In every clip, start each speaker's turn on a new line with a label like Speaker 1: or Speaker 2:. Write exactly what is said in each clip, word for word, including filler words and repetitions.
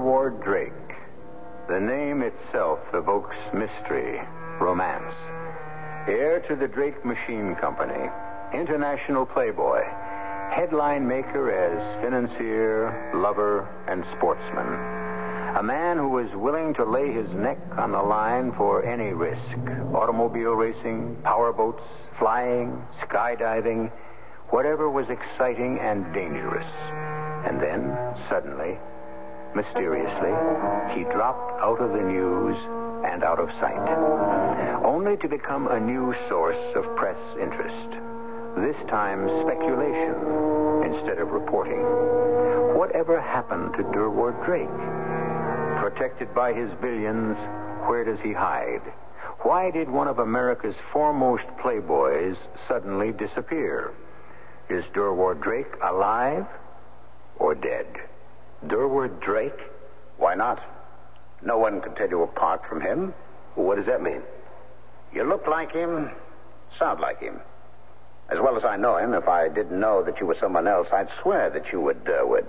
Speaker 1: Durward Drake. The name itself evokes mystery, romance. Heir to the Drake Machine Company, international playboy, headline maker as financier, lover, and sportsman. A man who was willing to lay his neck on the line for any risk. Automobile racing, powerboats, flying, skydiving, whatever was exciting and dangerous. And then, suddenly, mysteriously, he dropped out of the news and out of sight, only to become a new source of press interest. This time, speculation instead of reporting. Whatever happened to Durward Drake? Protected by his billions, where does he hide? Why did one of America's foremost playboys suddenly disappear? Is Durward Drake alive or dead?
Speaker 2: Durward Drake?
Speaker 3: Why not? No one could tell you apart from him.
Speaker 2: What does that mean?
Speaker 3: You look like him, sound like him. As well as I know him, if I didn't know that you were someone else, I'd swear that you were Durward.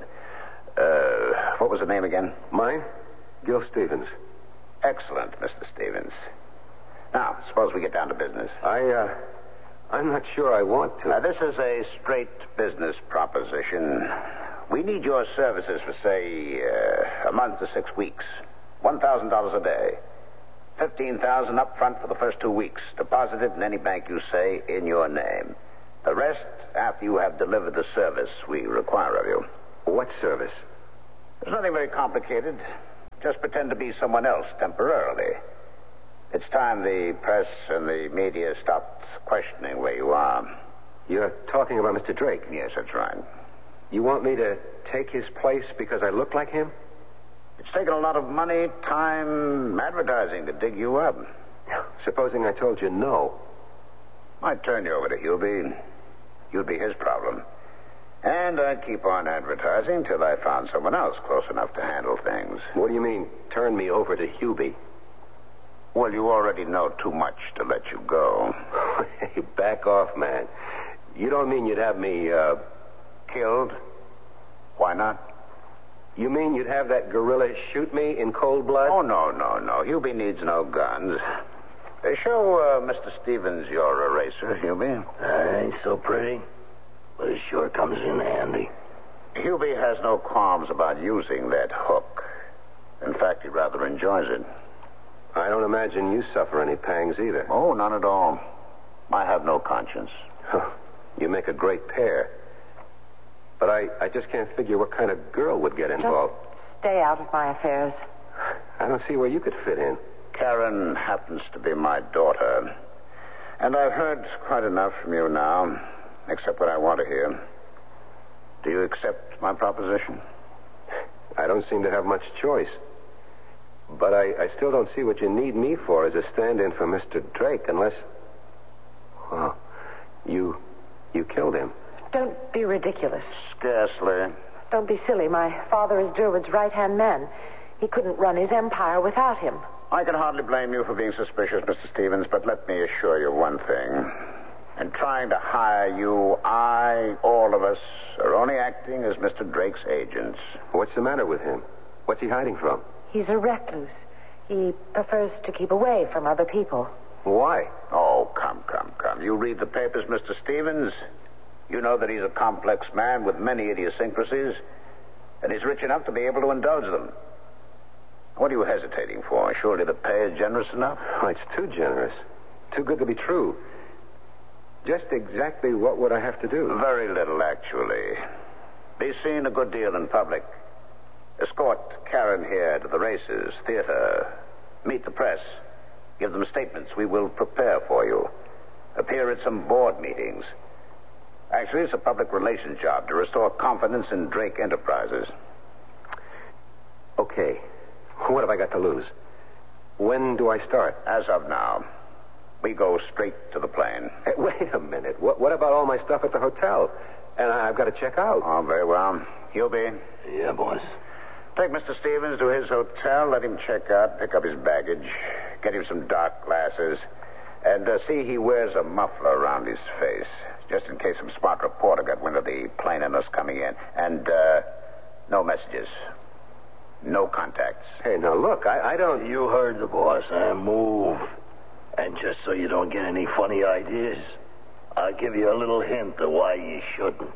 Speaker 3: Uh, what was the name again?
Speaker 2: Mine? Gil Stevens.
Speaker 3: Excellent, Mister Stevens. Now, suppose we get down to business.
Speaker 2: I, uh, I'm not sure I want to.
Speaker 3: Now, this is a straight business proposition. We need your services for, say, uh, a month to six weeks. one thousand dollars a day. fifteen thousand dollars up front for the first two weeks. Deposited in any bank you say in your name. The rest after you have delivered the service we require of you.
Speaker 2: What service?
Speaker 3: There's nothing very complicated. Just pretend to be someone else temporarily. It's time the press and the media stopped questioning where you are.
Speaker 2: You're talking about Mister Drake?
Speaker 3: Yes, that's right.
Speaker 2: You want me to take his place because I look like him?
Speaker 3: It's taken a lot of money, time, advertising to dig you up.
Speaker 2: Supposing I told you no.
Speaker 3: I'd turn you over to Hubie. You'd be his problem. And I'd keep on advertising till I found someone else close enough to handle things.
Speaker 2: What do you mean, turn me over to Hubie?
Speaker 3: Well, you already know too much to let you go.
Speaker 2: Hey, back off, man. You don't mean you'd have me, uh...
Speaker 3: killed? Why not?
Speaker 2: You mean you'd have that gorilla shoot me in cold blood?
Speaker 3: Oh, no, no, no. Hubie needs no guns. Uh, show uh, Mister Stevens your eraser, Hubie.
Speaker 4: Uh, ain't so pretty, but it sure comes in handy.
Speaker 3: Hubie has no qualms about using that hook. In fact, he rather enjoys it.
Speaker 2: I don't imagine you suffer any pangs either.
Speaker 3: Oh, none at all. I have no conscience.
Speaker 2: You make a great pair. But I, I just can't figure what kind of girl would get involved.
Speaker 5: Just stay out of my affairs.
Speaker 2: I don't see where you could fit in.
Speaker 3: Karen happens to be my daughter. And I've heard quite enough from you now, except what I want to hear. Do you accept my proposition?
Speaker 2: I don't seem to have much choice. But I, I still don't see what you need me for as a stand-in for Mister Drake, unless... Well, you... you killed him.
Speaker 5: Don't be ridiculous.
Speaker 3: Scarcely.
Speaker 5: Don't be silly. My father is Durward's right-hand man. He couldn't run his empire without him.
Speaker 3: I can hardly blame you for being suspicious, Mister Stevens, but let me assure you one thing. In trying to hire you, I, all of us, are only acting as Mister Drake's agents.
Speaker 2: What's the matter with him? What's he hiding from?
Speaker 5: He's a recluse. He prefers to keep away from other people.
Speaker 2: Why?
Speaker 3: Oh, come, come, come. You read the papers, Mister Stevens. You know that he's a complex man with many idiosyncrasies, and he's rich enough to be able to indulge them. What are you hesitating for? Surely the pay is generous enough?
Speaker 2: Oh, it's too generous. Too good to be true. Just exactly what would I have to do?
Speaker 3: Very little, actually. Be seen a good deal in public. Escort Karen here to the races, theater. Meet the press. Give them statements we will prepare for you. Appear at some board meetings. Actually, it's a public relations job to restore confidence in Drake Enterprises.
Speaker 2: Okay. What have I got to lose? When do I start?
Speaker 3: As of now. We go straight to the plane.
Speaker 2: Hey, wait a minute. What, what about all my stuff at the hotel? And I've got to check out.
Speaker 3: Oh, very well. Hubie.
Speaker 4: Yeah, boss.
Speaker 3: Take Mister Stevens to his hotel, let him check out, pick up his baggage, get him some dark glasses, and uh, see he wears a muffler around his face, just in case some smart reporter got wind of the plane and us coming in. And uh, no messages. No contacts.
Speaker 2: Hey, now look, I, I don't...
Speaker 4: You heard the boss, huh? Move. And just so you don't get any funny ideas, I'll give you a little hint of why you shouldn't.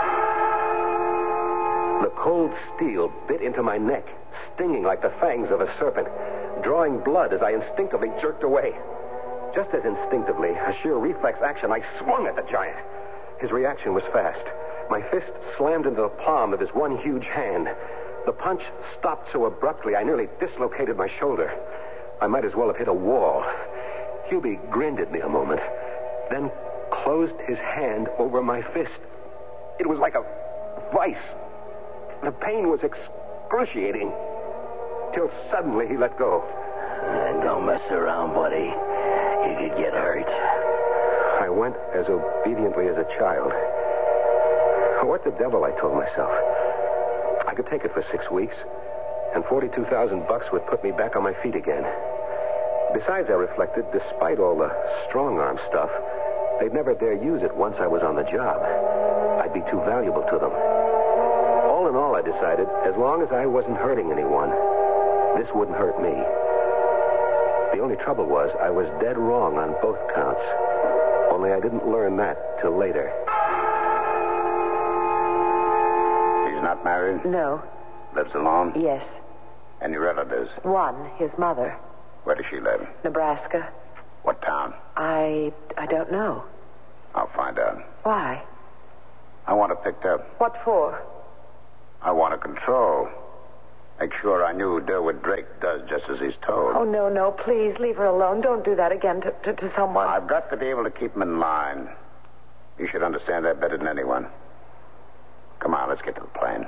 Speaker 2: The cold steel bit into my neck, stinging like the fangs of a serpent, drawing blood as I instinctively jerked away. Just as instinctively, a sheer reflex action, I swung at the giant. His reaction was fast. My fist slammed into the palm of his one huge hand. The punch stopped so abruptly, I nearly dislocated my shoulder. I might as well have hit a wall. Hubie grinned at me a moment, then closed his hand over my fist. It was like a vice. The pain was excruciating, till suddenly he let go.
Speaker 4: Uh, don't mess around, buddy. You could get hurt.
Speaker 2: I went as obediently as a child. What the devil, I told myself. I could take it for six weeks, and forty-two thousand bucks would put me back on my feet again. Besides, I reflected, despite all the strong-arm stuff, they'd never dare use it once I was on the job. I'd be too valuable to them. All in all, I decided, as long as I wasn't hurting anyone, this wouldn't hurt me. The only trouble was I was dead wrong on both counts. Only I didn't learn that till later.
Speaker 3: He's not married?
Speaker 5: No.
Speaker 3: Lives alone?
Speaker 5: Yes.
Speaker 3: Any relatives?
Speaker 5: One, his mother.
Speaker 3: Where does she live?
Speaker 5: Nebraska.
Speaker 3: What town?
Speaker 5: I... I don't know.
Speaker 3: I'll find out.
Speaker 5: Why?
Speaker 3: I want it picked up.
Speaker 5: What for?
Speaker 3: I want to control. Make sure I knew Durwood Drake does just as he's told.
Speaker 5: Oh, no, no, please, leave her alone. Don't do that again to, to, to someone.
Speaker 3: I've got to be able to keep him in line. You should understand that better than anyone. Come on, let's get to the plane.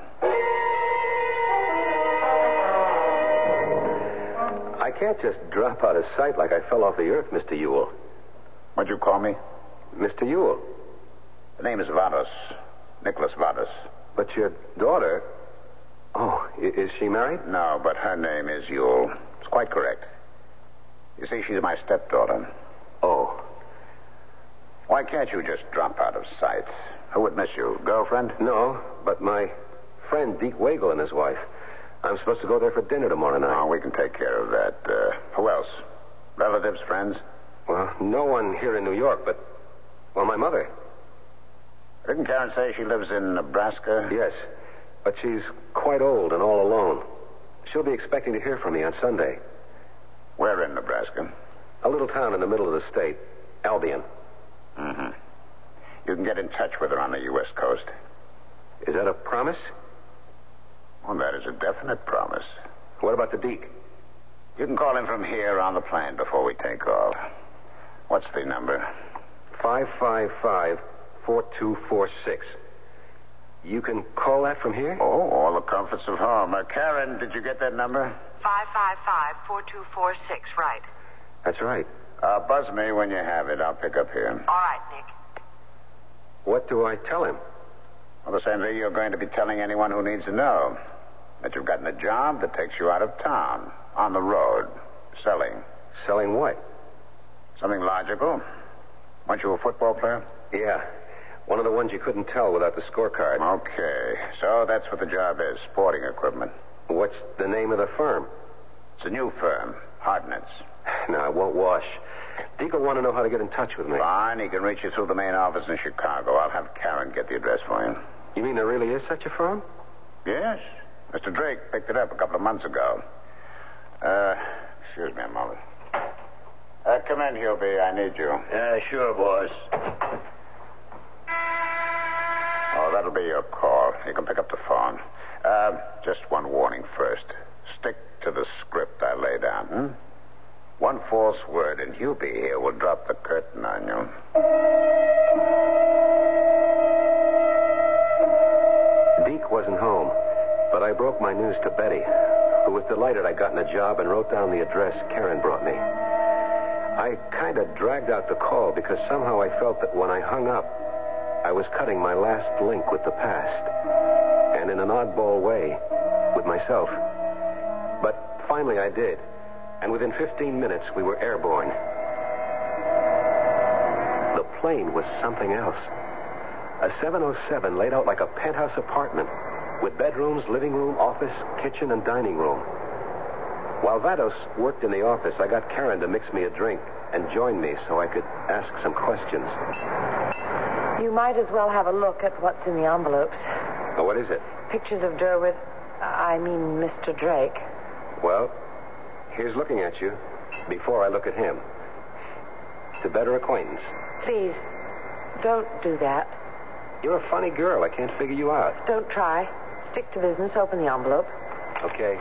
Speaker 2: I can't just drop out of sight like I fell off the earth, Mister Ewell.
Speaker 3: What'd you call me?
Speaker 2: Mister Ewell.
Speaker 3: The name is Vados. Nicholas Vados.
Speaker 2: But your daughter... Oh, i- is she married?
Speaker 3: No, but her name is Ewell. It's quite correct. You see, she's my stepdaughter.
Speaker 2: Oh.
Speaker 3: Why can't you just drop out of sight? Who would miss you? Girlfriend?
Speaker 2: No, but my friend Deke Wagle and his wife. I'm supposed to go there for dinner tomorrow night.
Speaker 3: Oh, we can take care of that. Uh, who else? Relatives, friends?
Speaker 2: Well, no one here in New York, but... Well, my mother.
Speaker 3: Didn't Karen say she lives in Nebraska?
Speaker 2: Yes, but she's quite old and all alone. She'll be expecting to hear from me on Sunday.
Speaker 3: Where in Nebraska?
Speaker 2: A little town in the middle of the state, Albion.
Speaker 3: Mm-hmm. You can get in touch with her on the U S coast.
Speaker 2: Is that a promise?
Speaker 3: Well, that is a definite promise.
Speaker 2: What about the Deke?
Speaker 3: You can call him from here on the plane before we take off. What's the number?
Speaker 2: five five five, four two four six. You can call that from here?
Speaker 3: Oh, all the comforts of home. Uh, Karen, did you get that number?
Speaker 5: five five five, four two four six, right.
Speaker 2: That's right.
Speaker 3: Uh, buzz me when you have it. I'll pick up here.
Speaker 5: All right, Nick.
Speaker 2: What do I tell him?
Speaker 3: Well, the same thing you're going to be telling anyone who needs to know. That you've gotten a job that takes you out of town, on the road, selling.
Speaker 2: Selling what?
Speaker 3: Something logical. Weren't you a football player?
Speaker 2: Yeah. One of the ones you couldn't tell without the scorecard.
Speaker 3: Okay. So that's what the job is, sporting equipment.
Speaker 2: What's the name of the firm?
Speaker 3: It's a new firm, Hardnets.
Speaker 2: No, it won't wash. Deke will want to know how to get in touch with me.
Speaker 3: Fine. He can reach you through the main office in Chicago. I'll have Karen get the address for you.
Speaker 2: You mean there really is such a firm?
Speaker 3: Yes. Mister Drake picked it up a couple of months ago. Uh, excuse me a moment. Uh, come in, Hubie. I need you.
Speaker 4: Yeah, sure, boss.
Speaker 3: Oh, that'll be your call. You can pick up the phone. Uh, just one warning first. Stick to the script I lay down, hmm? One false word, and Hubie here will drop the curtain on you.
Speaker 2: Deke wasn't home, but I broke my news to Betty, who was delighted I'd gotten a job and wrote down the address Karen brought me. I kind of dragged out the call because somehow I felt that when I hung up, I was cutting my last link with the past, and in an oddball way, with myself. But finally I did, and within fifteen minutes we were airborne. The plane was something else. A seven oh seven laid out like a penthouse apartment, with bedrooms, living room, office, kitchen, and dining room. While Vados worked in the office, I got Karen to mix me a drink and join me so I could ask some questions.
Speaker 5: You might as well have a look at what's in the envelopes.
Speaker 2: Oh, what is it?
Speaker 5: Pictures of Durwood. I mean, Mister Drake.
Speaker 2: Well, here's looking at you before I look at him. To better acquaintance.
Speaker 5: Please, don't do that.
Speaker 2: You're a funny girl. I can't figure you out.
Speaker 5: Don't try. Stick to business. Open the envelope.
Speaker 2: Okay.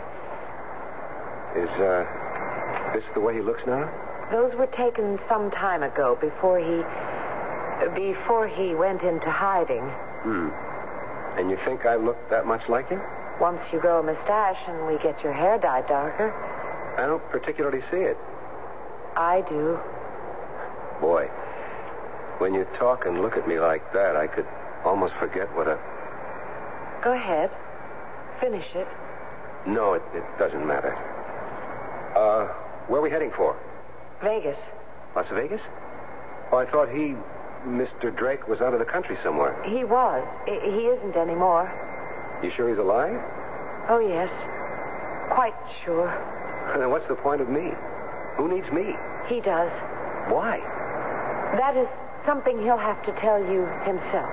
Speaker 2: Is, uh, this the way he looks now?
Speaker 5: Those were taken some time ago, before he... before he went into hiding.
Speaker 2: Hmm. And you think I look that much like him?
Speaker 5: Once you grow a mustache and we get your hair dyed darker.
Speaker 2: I don't particularly see it.
Speaker 5: I do.
Speaker 2: Boy, when you talk and look at me like that, I could almost forget what a...
Speaker 5: Go ahead. Finish it.
Speaker 2: No, it, it doesn't matter. Uh, where are we heading for?
Speaker 5: Vegas.
Speaker 2: Las Vegas? Oh, I thought he, Mister Drake, was out of the country somewhere.
Speaker 5: He was. I- he isn't anymore.
Speaker 2: You sure he's alive?
Speaker 5: Oh, yes. Quite sure.
Speaker 2: Then what's the point of me? Who needs me?
Speaker 5: He does.
Speaker 2: Why?
Speaker 5: That is something he'll have to tell you himself.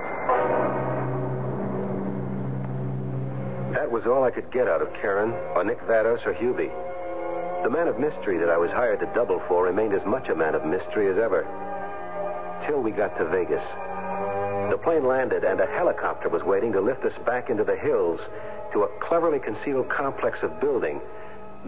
Speaker 2: That was all I could get out of Karen, or Nick Vados, or Hubie. The man of mystery that I was hired to double for remained as much a man of mystery as ever. Till we got to Vegas. The plane landed, and a helicopter was waiting to lift us back into the hills to a cleverly concealed complex of building